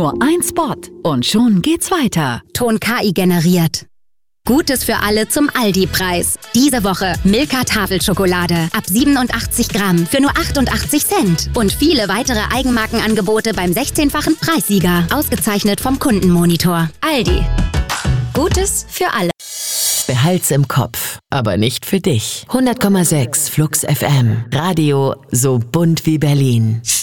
Nur ein Spot und schon geht's weiter. Ton KI generiert. Gutes für alle zum Aldi-Preis. Diese Woche Milka Tafelschokolade ab 87 Gramm für nur 88 Cent. Und viele weitere Eigenmarkenangebote beim 16-fachen Preissieger. Ausgezeichnet vom Kundenmonitor. Aldi. Gutes für alle. Behalt's im Kopf, aber nicht für dich. 100,6 Flux FM. Radio so bunt wie Berlin.